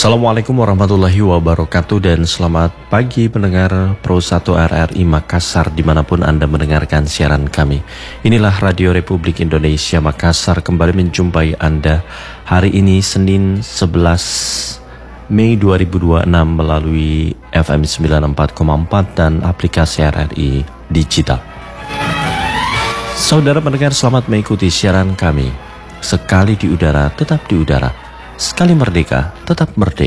Assalamualaikum warahmatullahi wabarakatuh dan selamat pagi pendengar Pro 1 RRI Makassar dimanapun Anda mendengarkan siaran kami. Inilah Radio Republik Indonesia Makassar kembali menjumpai Anda hari ini Senin 11 Mei 2026 melalui FM 94,4 dan aplikasi RRI Digital. Saudara pendengar selamat mengikuti siaran kami. Sekali di udara tetap di udara. Sekali merdeka, tetap merdeka.